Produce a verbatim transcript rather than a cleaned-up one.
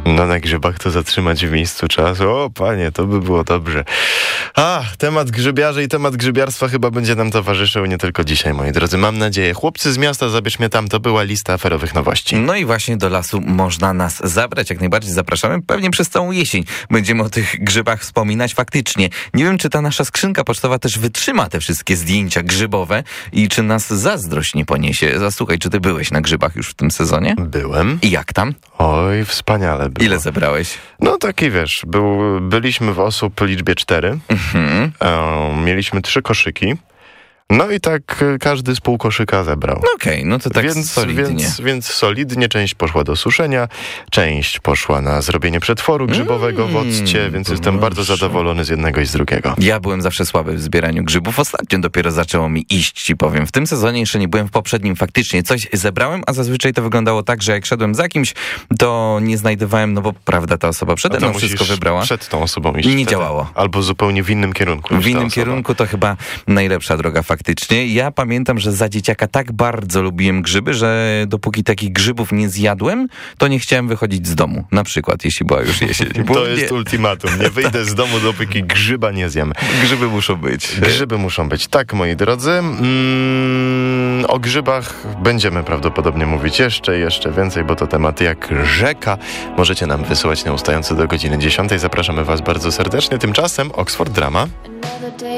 No na grzybach to zatrzymać w miejscu czasu. O panie, to by było dobrze. A, temat grzybiarzy i temat grzybiarstwa chyba będzie nam towarzyszył nie tylko dzisiaj, moi drodzy. Mam nadzieję. Chłopcy z miasta, zabierz mnie tam, to była lista aferowych nowości. No i właśnie do lasu można nas zabrać. Jak najbardziej zapraszamy. Pewnie przez całą jesień będziemy o tych grzybach wspominać. Faktycznie. Nie wiem, czy ta nasza skrzynka pocztowa też wytrzyma te wszystkie zdjęcia grzybowe i czy nas zazdrość nie poniesie. Zasłuchaj, czy ty byłeś na grzybach już w tym sezonie? Byłem. I jak tam? Oj, wspaniale było. Ile zebrałeś? No taki wiesz, był, byliśmy w osób liczbie cztery. Mhm. E, mieliśmy trzy koszyki. No i tak e, każdy z pół koszyka zebrał. No okej, okay, no to tak więc, solidnie. Więc, więc solidnie, część poszła do suszenia, część poszła na zrobienie przetworu grzybowego w occie, Mm, więc jestem bardzo zadowolony z jednego i z drugiego. Ja byłem zawsze słaby w zbieraniu grzybów. Ostatnio dopiero zaczęło mi iść, ci powiem. W tym sezonie jeszcze nie byłem, w poprzednim faktycznie coś zebrałem, a zazwyczaj to wyglądało tak, że jak szedłem za kimś, to nie znajdowałem, no bo prawda, ta osoba przede mną wszystko wybrała. Przed tą osobą iść. Nie wtedy. działało. Albo zupełnie w innym kierunku. W innym kierunku to chyba najlepsza droga faktycznie. Ja pamiętam, że za dzieciaka tak bardzo lubiłem grzyby, że dopóki takich grzybów nie zjadłem, to nie chciałem wychodzić z domu. Na przykład, jeśli była już jesień. To jest ultimatum. Nie wyjdę z domu, dopóki grzyba nie zjem. Grzyby muszą być. Grzyby muszą być. Tak, moi drodzy. Mm, o grzybach będziemy prawdopodobnie mówić jeszcze, jeszcze więcej, bo to tematy jak rzeka. Możecie nam wysyłać neustająco do godziny dziesiątej. Zapraszamy was bardzo serdecznie. Tymczasem Oxford Drama.